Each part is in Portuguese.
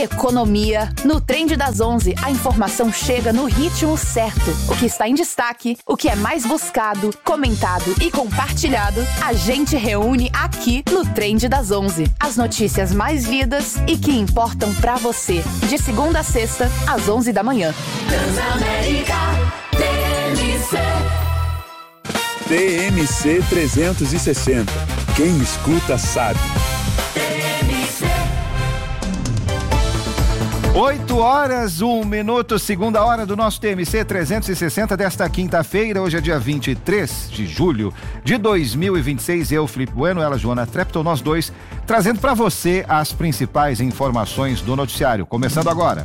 Economia. No Trend das 11, a informação chega no ritmo certo. O que está em destaque, o que é mais buscado, comentado e compartilhado, a gente reúne aqui no Trend das 11. As notícias mais lidas e que importam pra você. De segunda a sexta, às 11 da manhã. Transamérica TMC. TMC 360. Quem escuta sabe. 8h01, segunda hora do nosso TMC 360 desta quinta-feira. Hoje é dia 23 de julho de 2026. Eu, Felipe Bueno, ela, Joana Trepton, nós dois, trazendo para você as principais informações do noticiário. Começando agora.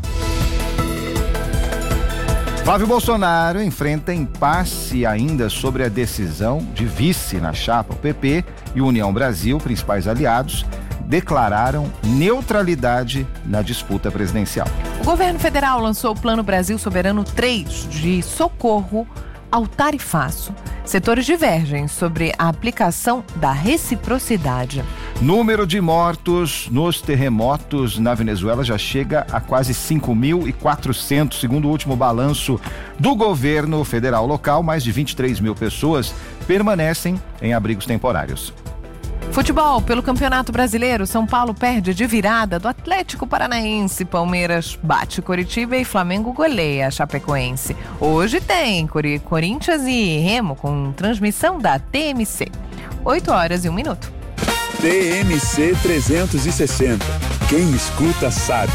Flávio Bolsonaro enfrenta impasse ainda sobre a decisão de vice na chapa. O PP e União Brasil, principais aliados, declararam neutralidade na disputa presidencial. O governo federal lançou o Plano Brasil Soberano 3 de socorro ao tarifaço. Setores divergem sobre a aplicação da reciprocidade. Número de mortos nos terremotos na Venezuela já chega a quase 5.400, segundo o último balanço do governo federal local. Mais de 23 mil pessoas permanecem em abrigos temporários. Futebol, pelo Campeonato Brasileiro, São Paulo perde de virada do Atlético Paranaense. Palmeiras bate Coritiba e Flamengo goleia a Chapecoense. Hoje tem Corinthians e Remo com transmissão da TMC. 8h01. TMC 360. Quem escuta sabe.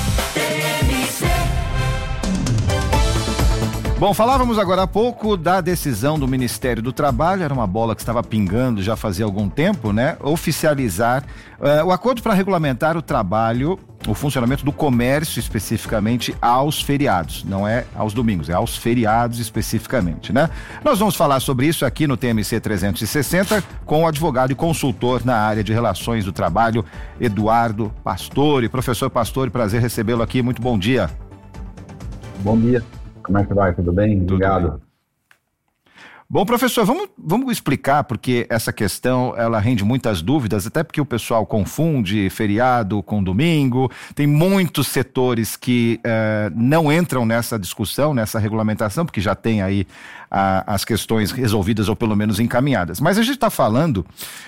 Bom, falávamos agora há pouco da decisão do Ministério do Trabalho, era uma bola que estava pingando já fazia algum tempo, né? Oficializar o acordo para regulamentar o trabalho, o funcionamento do comércio especificamente aos feriados, não é aos domingos, é aos feriados especificamente, né? Nós vamos falar sobre isso aqui no TMC 360 com o advogado e consultor na área de relações do trabalho, Eduardo Pastore. Professor Pastore, prazer recebê-lo aqui, muito bom dia. Bom dia. Como é que vai? Tudo bem? Obrigado. Tudo bem. Bom, professor, vamos explicar, porque essa questão, ela rende muitas dúvidas, até porque o pessoal confunde feriado com domingo. Tem muitos setores que não entram nessa discussão, nessa regulamentação, porque já tem aí as questões resolvidas ou pelo menos encaminhadas. Mas a gente está falando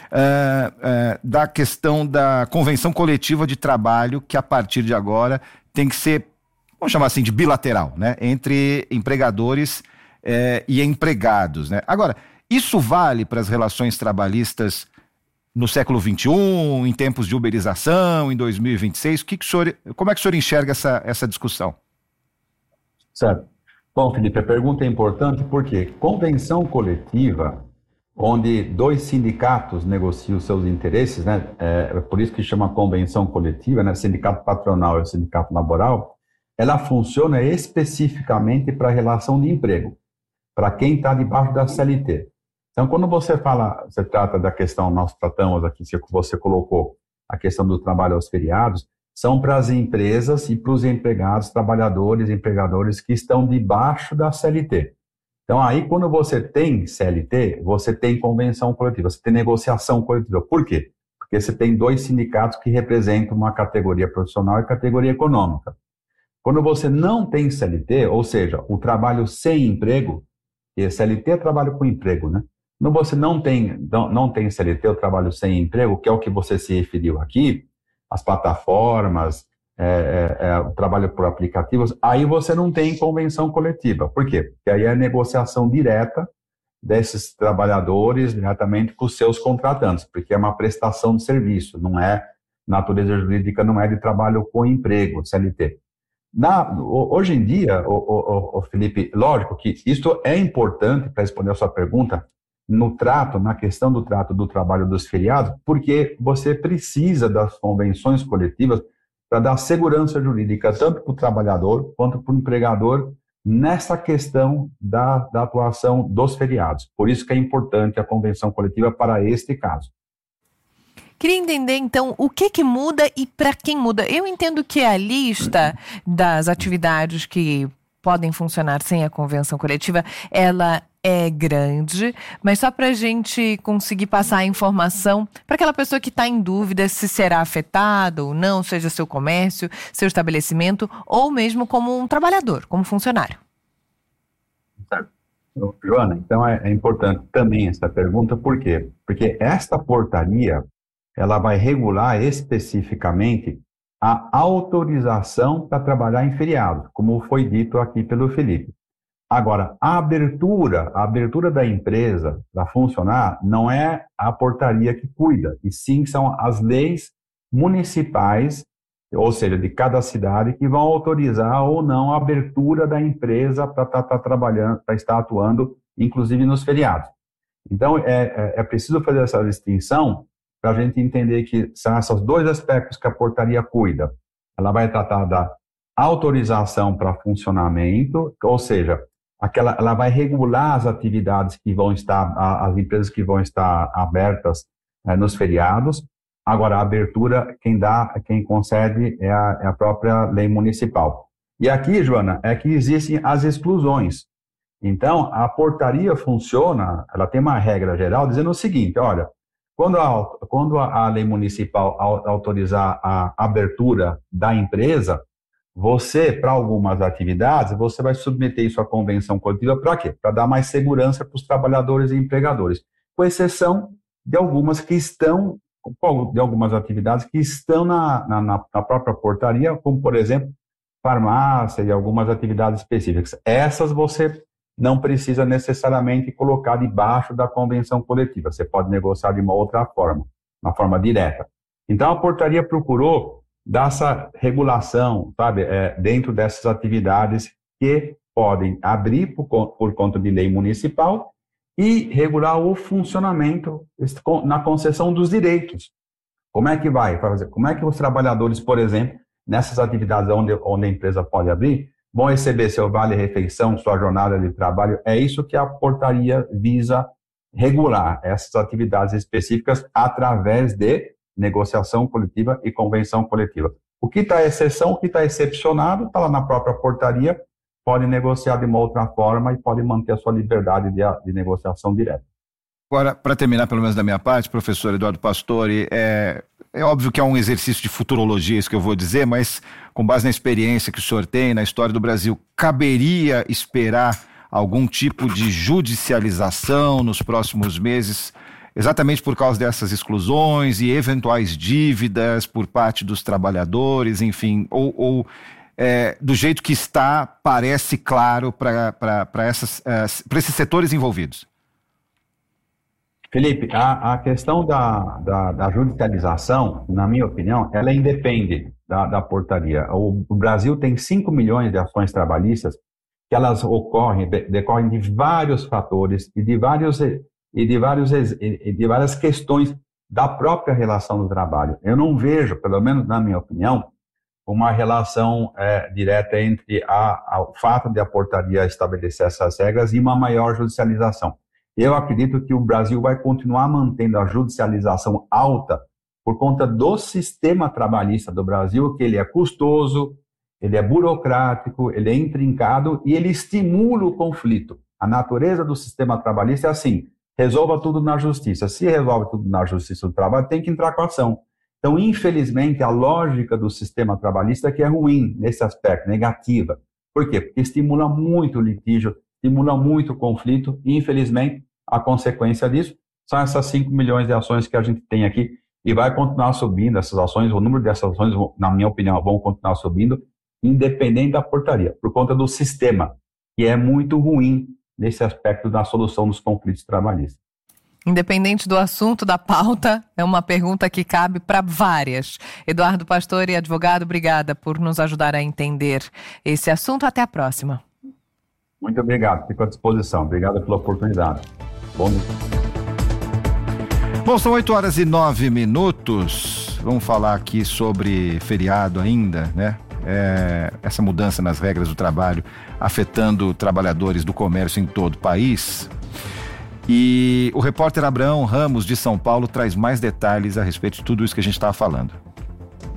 da questão da convenção coletiva de trabalho, que a partir de agora tem que ser, vamos chamar assim, de bilateral, né? Entre empregadores e empregados, né? Agora, isso vale para as relações trabalhistas no século XXI, em tempos de uberização, em 2026? Como é que o senhor enxerga essa discussão? Certo. Bom, Felipe, a pergunta é importante porque convenção coletiva, onde dois sindicatos negociam seus interesses, né? É por isso que chama convenção coletiva, né? Sindicato patronal e o sindicato laboral, ela funciona especificamente para a relação de emprego, para quem está debaixo da CLT. Então, quando você trata da questão, nós tratamos aqui, que você colocou, a questão do trabalho aos feriados, são para as empresas e para os empregados, trabalhadores, empregadores que estão debaixo da CLT. Então, aí, quando você tem CLT, você tem convenção coletiva, você tem negociação coletiva. Por quê? Porque você tem dois sindicatos que representam uma categoria profissional e categoria econômica. Quando você não tem CLT, ou seja, o trabalho sem emprego, e CLT é trabalho com emprego, né? Quando você não tem CLT, o trabalho sem emprego, que é o que você se referiu aqui, as plataformas, o trabalho por aplicativos, aí você não tem convenção coletiva. Por quê? Porque aí é a negociação direta desses trabalhadores diretamente com os seus contratantes, porque é uma prestação de serviço, não é, natureza jurídica não é de trabalho com emprego, CLT. Hoje em dia, Felipe, lógico que isso é importante para responder a sua pergunta na questão do trato do trabalho dos feriados, porque você precisa das convenções coletivas para dar segurança jurídica tanto para o trabalhador quanto para o empregador nessa questão da atuação dos feriados. Por isso que é importante a convenção coletiva para este caso. Queria entender, então, o que muda e para quem muda. Eu entendo que a lista das atividades que podem funcionar sem a convenção coletiva, ela é grande, mas só para a gente conseguir passar a informação para aquela pessoa que está em dúvida se será afetado ou não, seja seu comércio, seu estabelecimento, ou mesmo como um trabalhador, como funcionário. Joana, então é importante também essa pergunta, por quê? Porque esta portaria, ela vai regular especificamente a autorização para trabalhar em feriado, como foi dito aqui pelo Felipe. Agora, a abertura da empresa para funcionar não é a portaria que cuida, e sim são as leis municipais, ou seja, de cada cidade, que vão autorizar ou não a abertura da empresa para estar trabalhando, para estar atuando, inclusive nos feriados. Então, é preciso fazer essa distinção para a gente entender que são esses dois aspectos que a portaria cuida. Ela vai tratar da autorização para funcionamento, ou seja, ela vai regular as atividades que vão estar, as empresas que vão estar abertas nos feriados. Agora, a abertura, quem concede é a própria lei municipal. E aqui, Joana, é que existem as exclusões. Então, a portaria funciona, ela tem uma regra geral dizendo o seguinte, olha, quando a lei municipal autorizar a abertura da empresa, você, para algumas atividades, você vai submeter isso à convenção coletiva para quê? Para dar mais segurança para os trabalhadores e empregadores, com exceção de algumas atividades que estão na própria portaria, como, por exemplo, farmácia e algumas atividades específicas. Essas você não precisa necessariamente colocar debaixo da convenção coletiva. Você pode negociar de uma outra forma, uma forma direta. Então, a portaria procurou dar essa regulação, sabe, dentro dessas atividades que podem abrir por conta de lei municipal e regular o funcionamento na concessão dos direitos. Como é que vai fazer? Como é que os trabalhadores, por exemplo, nessas atividades onde a empresa pode abrir, vão receber seu vale-refeição, sua jornada de trabalho? É isso que a portaria visa regular, essas atividades específicas através de negociação coletiva e convenção coletiva. O que está exceção, o que está excepcionado, está lá na própria portaria, pode negociar de uma outra forma e pode manter a sua liberdade de negociação direta. Agora, para terminar, pelo menos da minha parte, professor Eduardo Pastore, é óbvio que é um exercício de futurologia isso que eu vou dizer, mas com base na experiência que o senhor tem, na história do Brasil, caberia esperar algum tipo de judicialização nos próximos meses, exatamente por causa dessas exclusões e eventuais dívidas por parte dos trabalhadores, enfim, ou do jeito que está, parece claro para esses setores envolvidos? Felipe, a questão da judicialização, na minha opinião, ela independe da portaria. O Brasil tem 5 milhões de ações trabalhistas que elas decorrem de vários fatores e de várias questões da própria relação do trabalho. Eu não vejo, pelo menos na minha opinião, uma relação direta entre o fato de a portaria estabelecer essas regras e uma maior judicialização. Eu acredito que o Brasil vai continuar mantendo a judicialização alta por conta do sistema trabalhista do Brasil, que ele é custoso, ele é burocrático, ele é intrincado e ele estimula o conflito. A natureza do sistema trabalhista é assim: resolva tudo na justiça. Se resolve tudo na justiça do trabalho, tem que entrar com a ação. Então, infelizmente, a lógica do sistema trabalhista é que é ruim nesse aspecto, negativa. Por quê? Porque estimula muito o litígio, estimula muito o conflito e, infelizmente, a consequência disso são essas 5 milhões de ações que a gente tem aqui e vai continuar subindo essas ações. O número dessas ações, na minha opinião, vão continuar subindo, independente da portaria, por conta do sistema, que é muito ruim nesse aspecto da solução dos conflitos trabalhistas. Independente do assunto, da pauta, é uma pergunta que cabe para várias. Eduardo Pastore, advogado, obrigada por nos ajudar a entender esse assunto. Até a próxima. Muito obrigado, fico à disposição. Obrigado pela oportunidade. Bom, são 8h09. Vamos falar aqui sobre feriado ainda, né? Essa mudança nas regras do trabalho afetando trabalhadores do comércio em todo o país. E o repórter Abraão Ramos, de São Paulo, traz mais detalhes a respeito de tudo isso que a gente estava falando.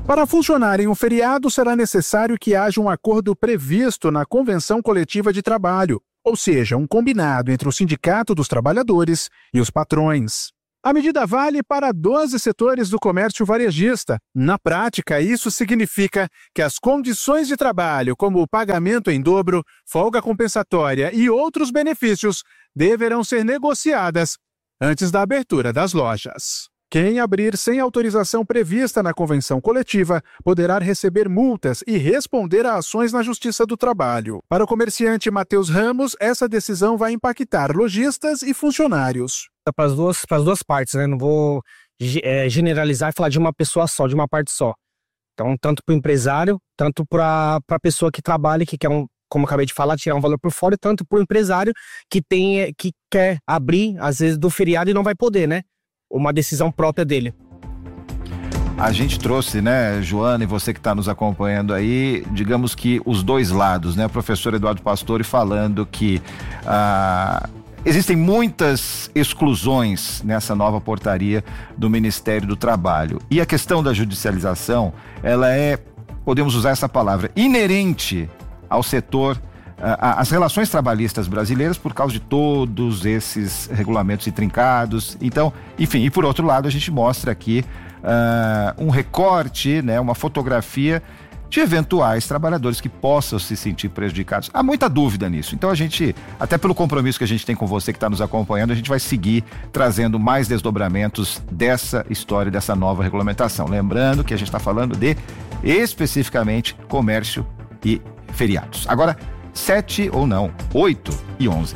Para funcionar em um feriado, será necessário que haja um acordo previsto na Convenção Coletiva de Trabalho, ou seja, um combinado entre o Sindicato dos Trabalhadores e os patrões. A medida vale para 12 setores do comércio varejista. Na prática, isso significa que as condições de trabalho, como o pagamento em dobro, folga compensatória e outros benefícios, deverão ser negociadas antes da abertura das lojas. Quem abrir sem autorização prevista na convenção coletiva poderá receber multas e responder a ações na Justiça do Trabalho. Para o comerciante Matheus Ramos, essa decisão vai impactar lojistas e funcionários. Para as duas partes, né? Não vou generalizar e falar de uma pessoa só, de uma parte só. Então, tanto para o empresário, tanto para a pessoa que trabalha, que quer como eu acabei de falar, tirar um valor por fora, e tanto para o empresário que quer abrir, às vezes, do feriado e não vai poder, né? Uma decisão própria dele. A gente trouxe, né, Joana, e você que está nos acompanhando aí, digamos que os dois lados, né? O professor Eduardo Pastore falando que existem muitas exclusões nessa nova portaria do Ministério do Trabalho. E a questão da judicialização, ela é, podemos usar essa palavra, inerente ao setor, as relações trabalhistas brasileiras, por causa de todos esses regulamentos intrincados. Então, enfim, e por outro lado a gente mostra aqui um recorte, né, uma fotografia de eventuais trabalhadores que possam se sentir prejudicados. Há muita dúvida nisso. Então a gente, até pelo compromisso que a gente tem com você que está nos acompanhando, a gente vai seguir trazendo mais desdobramentos dessa história, dessa nova regulamentação. Lembrando que a gente está falando de, especificamente, comércio e feriados. Agora, 8h11.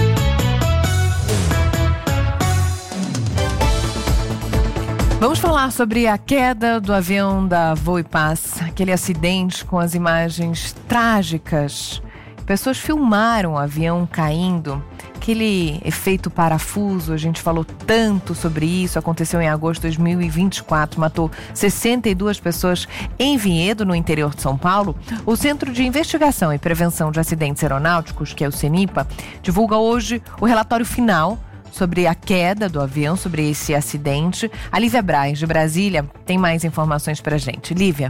Vamos falar sobre a queda do avião da Voipaz, aquele acidente com as imagens trágicas. Pessoas filmaram o avião caindo, aquele efeito parafuso, a gente falou tanto sobre isso, aconteceu em agosto de 2024, matou 62 pessoas em Vinhedo, no interior de São Paulo. O Centro de Investigação e Prevenção de Acidentes Aeronáuticos, que é o CENIPA, divulga hoje o relatório final sobre a queda do avião, sobre esse acidente. A Lívia Braz, de Brasília, tem mais informações pra gente. Lívia.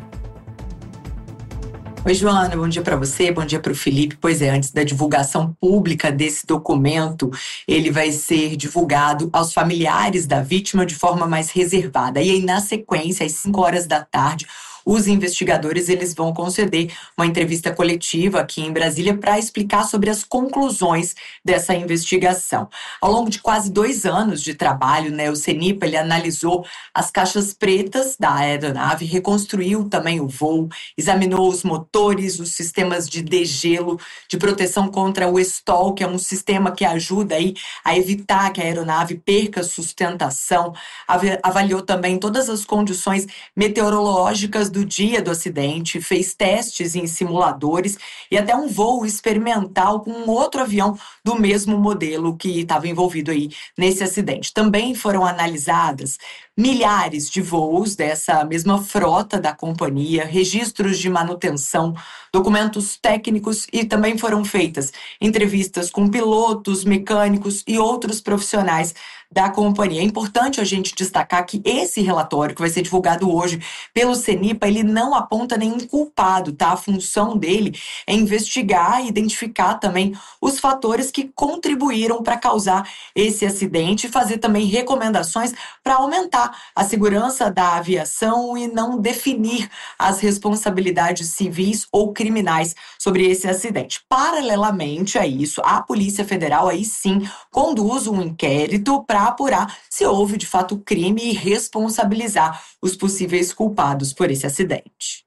Oi, Joana, bom dia para você, bom dia para o Felipe. Pois é, antes da divulgação pública desse documento, ele vai ser divulgado aos familiares da vítima de forma mais reservada. E aí, na sequência, às 5 da tarde, os investigadores eles vão conceder uma entrevista coletiva aqui em Brasília para explicar sobre as conclusões dessa investigação. Ao longo de quase 2 anos de trabalho, né, o CENIPA ele analisou as caixas pretas da aeronave, reconstruiu também o voo, examinou os motores, os sistemas de degelo, de proteção contra o stall, que é um sistema que ajuda aí a evitar que a aeronave perca sustentação, avaliou também todas as condições meteorológicas do dia do acidente, fez testes em simuladores e até um voo experimental com um outro avião do mesmo modelo que estava envolvido aí nesse acidente. Também foram analisadas milhares de voos dessa mesma frota da companhia, registros de manutenção, documentos técnicos e também foram feitas entrevistas com pilotos, mecânicos e outros profissionais da companhia. É importante a gente destacar que esse relatório que vai ser divulgado hoje pelo CENIPA, ele não aponta nenhum culpado, tá? A função dele é investigar e identificar também os fatores que contribuíram para causar esse acidente e fazer também recomendações para aumentar a segurança da aviação e não definir as responsabilidades civis ou criminais sobre esse acidente. Paralelamente a isso, a Polícia Federal aí sim conduz um inquérito para apurar se houve de fato crime e responsabilizar os possíveis culpados por esse acidente.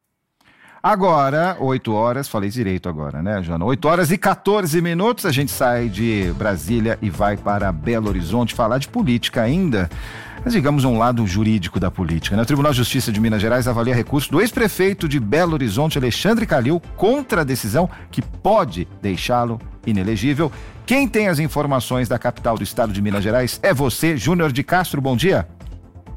Agora, 8h, falei direito agora, né, Joana? 8h14, a gente sai de Brasília e vai para Belo Horizonte falar de política ainda, mas digamos um lado jurídico da política, né? O Tribunal de Justiça de Minas Gerais avalia recurso do ex-prefeito de Belo Horizonte, Alexandre Calil, contra a decisão que pode deixá-lo inelegível. Quem tem as informações da capital do estado de Minas Gerais é você, Júnior de Castro, bom dia.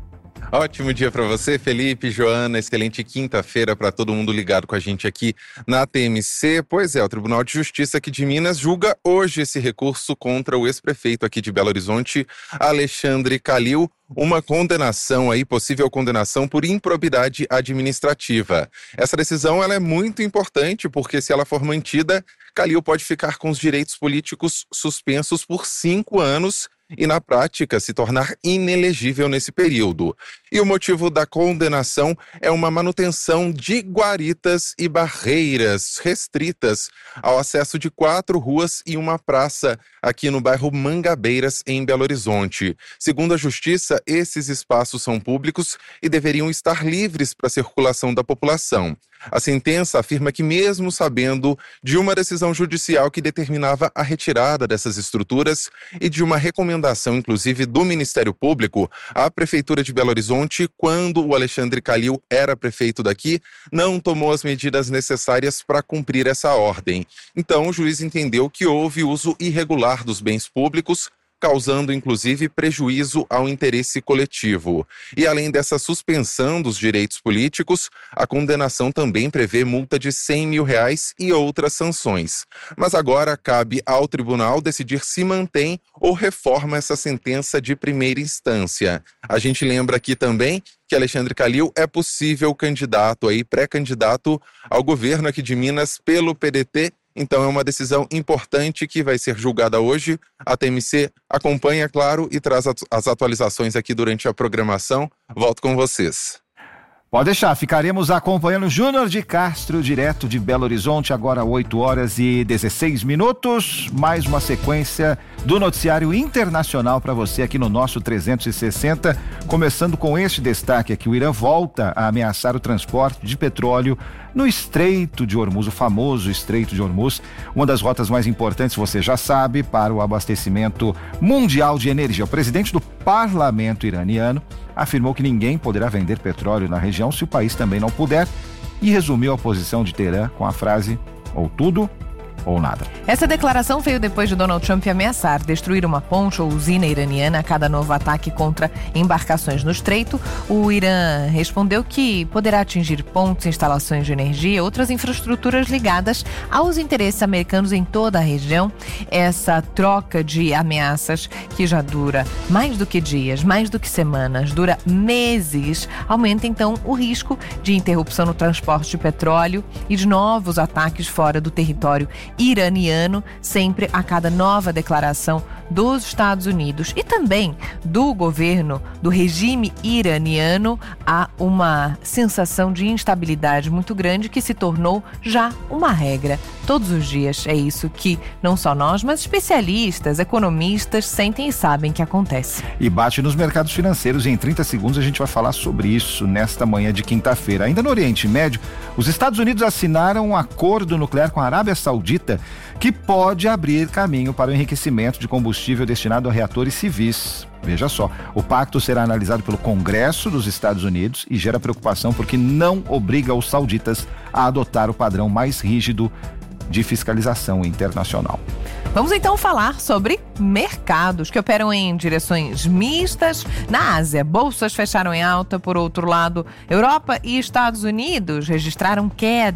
Ótimo dia para você, Felipe, Joana, excelente quinta-feira para todo mundo ligado com a gente aqui na TMC. Pois é, o Tribunal de Justiça aqui de Minas julga hoje esse recurso contra o ex-prefeito aqui de Belo Horizonte, Alexandre Calil, uma condenação aí, possível condenação por improbidade administrativa. Essa decisão ela é muito importante porque se ela for mantida, Calil pode ficar com os direitos políticos suspensos por 5 anos e, na prática, se tornar inelegível nesse período. E o motivo da condenação é uma manutenção de guaritas e barreiras restritas ao acesso de 4 ruas e uma praça aqui no bairro Mangabeiras, em Belo Horizonte. Segundo a Justiça, esses espaços são públicos e deveriam estar livres para a circulação da população. A sentença afirma que, mesmo sabendo de uma decisão judicial que determinava a retirada dessas estruturas e de uma recomendação, inclusive, do Ministério Público, a Prefeitura de Belo Horizonte, quando o Alexandre Calil era prefeito daqui, não tomou as medidas necessárias para cumprir essa ordem. Então, o juiz entendeu que houve uso irregular dos bens públicos, causando, inclusive, prejuízo ao interesse coletivo. E, além dessa suspensão dos direitos políticos, a condenação também prevê multa de R$100 mil e outras sanções. Mas agora cabe ao tribunal decidir se mantém ou reforma essa sentença de primeira instância. A gente lembra aqui também que Alexandre Calil é possível candidato aí, pré-candidato ao governo aqui de Minas pelo PDT. Então é uma decisão importante que vai ser julgada hoje. A TMC acompanha, claro, e traz as atualizações aqui durante a programação. Volto com vocês. Pode deixar, ficaremos acompanhando Júnior de Castro, direto de Belo Horizonte, agora 8h16. Mais uma sequência do noticiário internacional para você aqui no nosso 360, começando com este destaque aqui: o Irã volta a ameaçar o transporte de petróleo no Estreito de Hormuz, o famoso Estreito de Hormuz, uma das rotas mais importantes, você já sabe, para o abastecimento mundial de energia. O presidente do parlamento iraniano afirmou que ninguém poderá vender petróleo na região se o país também não puder, e resumiu a posição de Teherã com a frase: ou tudo ou nada. Essa declaração veio depois de Donald Trump ameaçar destruir uma ponte ou usina iraniana a cada novo ataque contra embarcações no estreito. O Irã respondeu que poderá atingir pontes, instalações de energia e outras infraestruturas ligadas aos interesses americanos em toda a região. Essa troca de ameaças, que já dura mais do que dias, mais do que semanas, dura meses, aumenta então o risco de interrupção no transporte de petróleo e de novos ataques fora do território iraniano, sempre a cada nova declaração dos Estados Unidos e também do governo, do regime iraniano. Há uma sensação de instabilidade muito grande que se tornou já uma regra. Todos os dias é isso que não só nós, mas especialistas, economistas sentem e sabem que acontece. E bate nos mercados financeiros, e em 30 segundos a gente vai falar sobre isso nesta manhã de quinta-feira. Ainda no Oriente Médio, os Estados Unidos assinaram um acordo nuclear com a Arábia Saudita que pode abrir caminho para o enriquecimento de combustível destinado a reatores civis. Veja só, o pacto será analisado pelo Congresso dos Estados Unidos e gera preocupação porque não obriga os sauditas a adotar o padrão mais rígido de fiscalização internacional. Vamos então falar sobre mercados que operam em direções mistas. Na Ásia, bolsas fecharam em alta. Por outro lado, Europa e Estados Unidos registram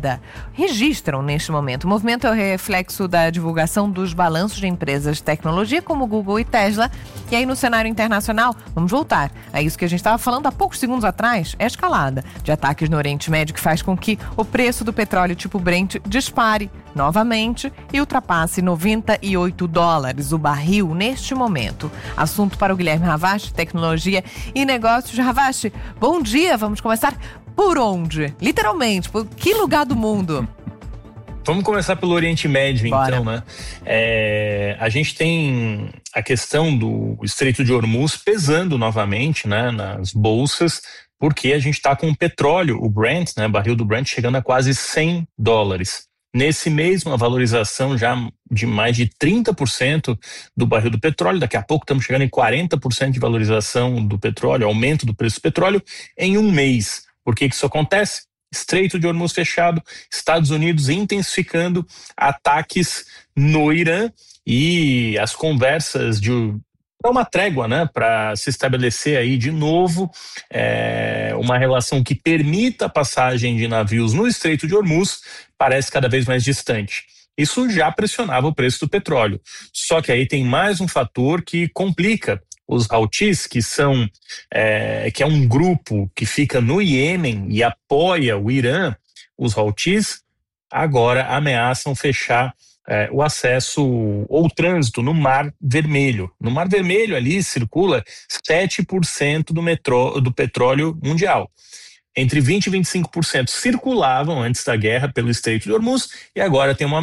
neste momento. O movimento é o reflexo da divulgação dos balanços de empresas de tecnologia como Google e Tesla. E aí, no cenário internacional, vamos voltar a isso que a gente estava falando há poucos segundos atrás, a escalada de ataques no Oriente Médio que faz com que o preço do petróleo tipo Brent dispare novamente e ultrapasse $98 o barril neste momento. Assunto para o Guilherme Ravache, tecnologia e negócios. Ravache, bom dia, vamos começar por onde? Literalmente, por que lugar do mundo? Vamos começar pelo Oriente Médio. Bora. Então, né? A gente tem a questão do Estreito de Hormuz pesando novamente, né, nas bolsas, porque a gente está com o petróleo, o Brent, né, barril do Brent, chegando a quase $100. Nesse mês, uma valorização já de mais de 30% do barril do petróleo. Daqui a pouco estamos chegando em 40% de valorização do petróleo, aumento do preço do petróleo em um mês. Por que isso acontece? Estreito de Hormuz fechado, Estados Unidos intensificando ataques no Irã e as conversas uma trégua, né, para se estabelecer aí de novo uma relação que permita a passagem de navios no Estreito de Hormuz, parece cada vez mais distante. Isso já pressionava o preço do petróleo. Só que aí tem mais um fator que complica. Os Houthis, que é um grupo que fica no Iêmen e apoia o Irã, os Houthis agora ameaçam fechar o acesso ou o trânsito no Mar Vermelho. No Mar Vermelho ali circula 7% do petróleo mundial. Entre 20% e 25% circulavam antes da guerra pelo Estreito de Hormuz e agora tem uma